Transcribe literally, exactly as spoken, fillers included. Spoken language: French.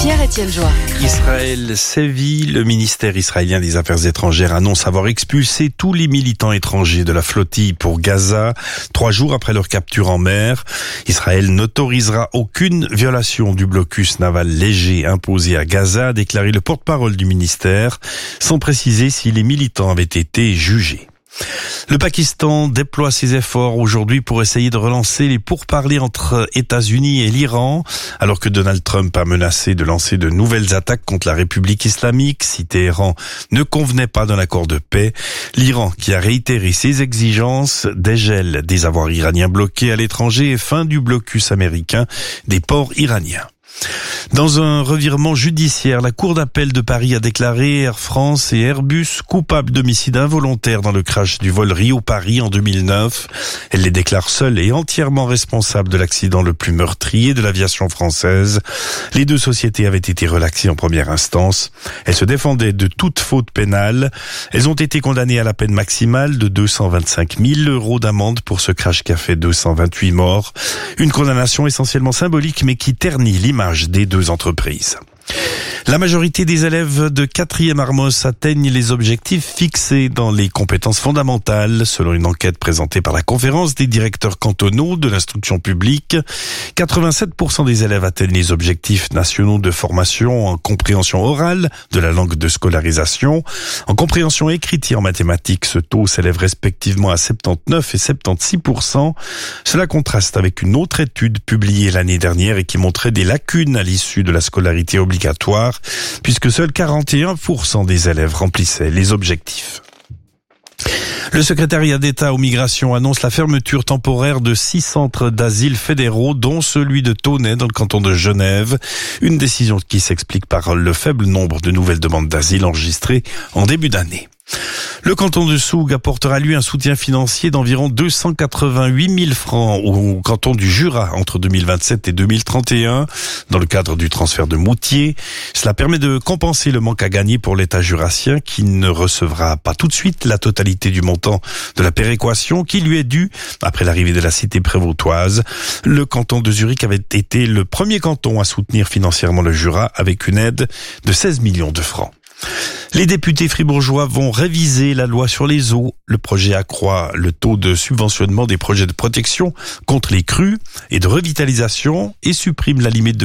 Pierre-Étienne Joie. Israël sévit. Le ministère israélien des Affaires étrangères annonce avoir expulsé tous les militants étrangers de la flottille pour Gaza, trois jours après leur capture en mer. Israël n'autorisera aucune violation du blocus naval léger imposé à Gaza, a déclaré le porte-parole du ministère, sans préciser si les militants avaient été jugés. Le Pakistan déploie ses efforts aujourd'hui pour essayer de relancer les pourparlers entre États-Unis et l'Iran, alors que Donald Trump a menacé de lancer de nouvelles attaques contre la République islamique si Téhéran ne convenait pas d'un accord de paix. L'Iran, qui a réitéré ses exigences, dégel des avoirs iraniens bloqués à l'étranger et fin du blocus américain des ports iraniens. Dans un revirement judiciaire, la Cour d'appel de Paris a déclaré Air France et Airbus coupables d'homicide involontaire dans le crash du vol Rio-Paris en deux mille neuf. Elle les déclare seuls et entièrement responsables de l'accident le plus meurtrier de l'aviation française. Les deux sociétés avaient été relaxées en première instance. Elles se défendaient de toute faute pénale. Elles ont été condamnées à la peine maximale de deux cent vingt-cinq mille euros d'amende pour ce crash qui a fait deux cent vingt-huit morts. Une condamnation essentiellement symbolique mais qui ternit l'image des deux entreprises. La majorité des élèves de quatrième Armos atteignent les objectifs fixés dans les compétences fondamentales, selon une enquête présentée par la conférence des directeurs cantonaux de l'instruction publique. quatre-vingt-sept pour cent des élèves atteignent les objectifs nationaux de formation en compréhension orale de la langue de scolarisation. En compréhension écrite et en mathématiques, ce taux s'élève respectivement à soixante-dix-neuf et soixante-seize pour cent. Cela contraste avec une autre étude publiée l'année dernière et qui montrait des lacunes à l'issue de la scolarité obligatoire, puisque seuls quarante et un pour cent des élèves remplissaient les objectifs. Le secrétariat d'État aux migrations annonce la fermeture temporaire de six centres d'asile fédéraux, dont celui de Tonnay dans le canton de Genève. Une décision qui s'explique par le faible nombre de nouvelles demandes d'asile enregistrées en début d'année. Le canton de Soug apportera lui un soutien financier d'environ deux cent quatre-vingt-huit mille francs au canton du Jura entre deux mille vingt-sept et deux mille trente et un dans le cadre du transfert de Moutier. Cela permet de compenser le manque à gagner pour l'État jurassien qui ne recevra pas tout de suite la totalité du montant de la péréquation qui lui est due après l'arrivée de la cité prévôtoise. Le canton de Zurich avait été le premier canton à soutenir financièrement le Jura avec une aide de seize millions de francs. Les députés fribourgeois vont réviser la loi sur les eaux. Le projet accroît le taux de subventionnement des projets de protection contre les crues et de revitalisation et supprime la limite de